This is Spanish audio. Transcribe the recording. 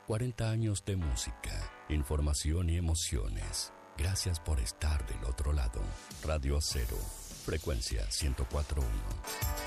40 años de música, información y emociones. Gracias por estar del otro lado. Radio Cero, frecuencia 104.1.